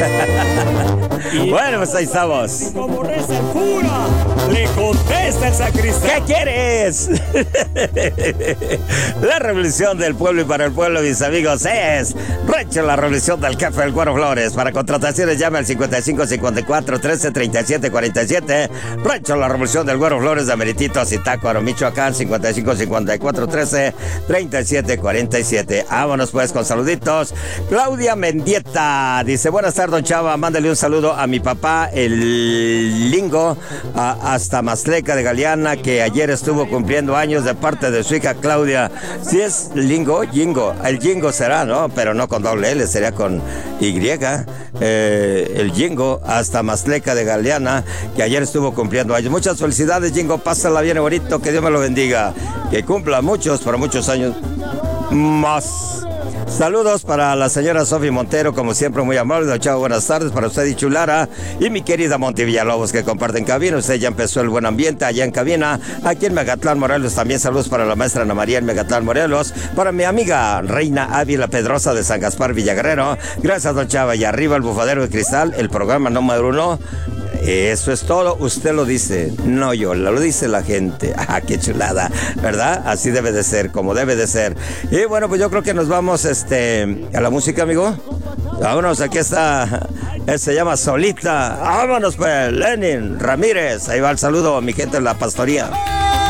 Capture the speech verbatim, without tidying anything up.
Bueno, pues ahí estamos. Como reza el cura, le contesta el sacristán. ¿Qué quieres? La revolución del pueblo y para el pueblo, mis amigos, es Rancho La Revolución del Jefe del Güero Flores. Para contrataciones llame al cincuenta y cinco cincuenta y cuatro trece treinta y siete cuarenta y siete. Rancho La Revolución del Güero Flores de Ameritito, Zitácuaro, Michoacán, cincuenta y cinco cincuenta y cuatro trece treinta y siete cuarenta y siete. Vámonos pues con saluditos. Claudia Mendieta dice: buenas tardes, don Chava, mándale un saludo a mi papá, el Lingo, a, hasta Mazleca de Galeana, que ayer estuvo cumpliendo años, de parte de su hija Claudia. Si es Lingo, Jingo, el Jingo será, ¿no? Pero no con doble L, sería con Y. Eh, el Jingo hasta Mazleca de Galeana, que ayer estuvo cumpliendo años. Muchas felicidades, Jingo, pásala bien bonito, que Dios me lo bendiga, que cumpla muchos, por muchos años más. Saludos para la señora Sofi Montero, como siempre muy amable. Don Chavo, buenas tardes para usted y Chulara, y mi querida Monty Villalobos, que comparten cabina. Usted ya empezó el buen ambiente allá en cabina, aquí en Megatlán, Morelos. También saludos para la maestra Ana María en Megatlán, Morelos, para mi amiga Reina Ávila Pedrosa de San Gaspar, Villaguerrero. Gracias, don Chava. Y arriba el bufadero de cristal, el programa número uno. Eso es todo, usted lo dice, no yo, lo dice la gente. Ah, qué chulada, ¿verdad? Así debe de ser, como debe de ser. Y bueno, pues yo creo que nos vamos este, a la música, amigo. Vámonos, aquí está, él se llama Solita. Vámonos pues, Lenin Ramírez. Ahí va el saludo, mi gente en la pastoría.